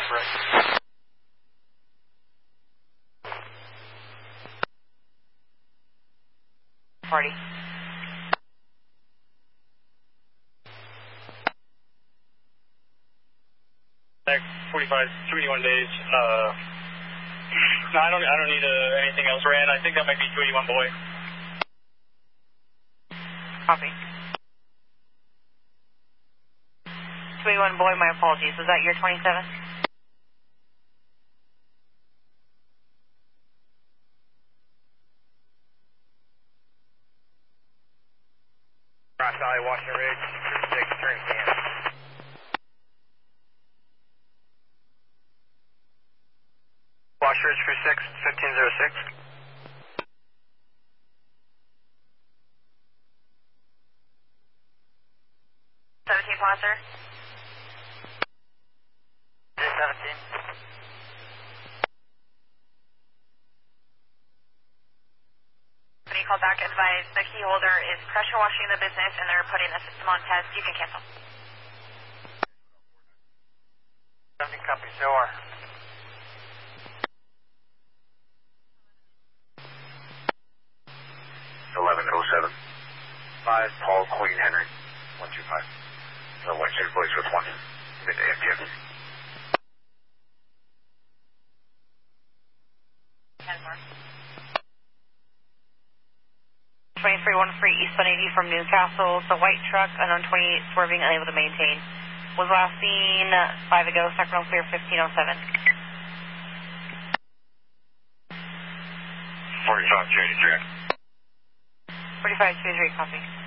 correct. Party. Next 45, 281 days. No, I don't need anything else ran. I think that might be 281 boy. Copy. 281 boy, my apologies. Was that your 27? Rock Valley, Washington Ridge, 6, turn can. Washington Ridge, 36, 1506. 17 Placer. 17. When you call back, advise the key holder is pressure washing the business and they're putting the system on test. You can cancel. 17 copy, COR. 1107. 5 Paul Queen Henry. 125. No, Wednesday police with 1. Mid AFTF. 2313 eastbound 80 from Newcastle. The white truck, unknown 28, swerving, unable to maintain. Was last seen 5 ago, Sacramento clear 1507. 4523. 4523, copy.